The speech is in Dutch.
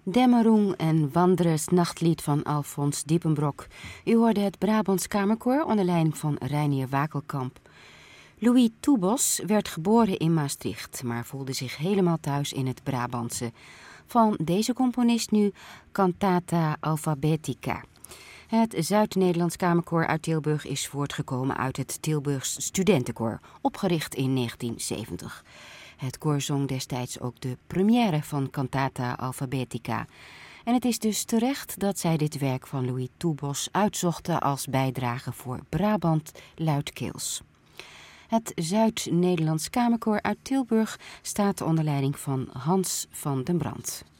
Dämmerung en Wanderes nachtlied van Alfons Diepenbrok. U hoorde het Brabants Kamerkoor onder leiding van Reinier Wakelkamp. Louis Toebos werd geboren in Maastricht, maar voelde zich helemaal thuis in het Brabantse. Van deze componist nu Cantata Alphabetica. Het Zuid-Nederlands Kamerkoor uit Tilburg is voortgekomen uit het Tilburgs Studentenkoor, opgericht in 1970. Het koor zong destijds ook de première van Cantata Alphabetica. En het is dus terecht dat zij dit werk van Louis Toebos uitzochten als bijdrage voor Brabant luidkeels. Het Zuid-Nederlands Kamerkoor uit Tilburg staat onder leiding van Hans van den Brand.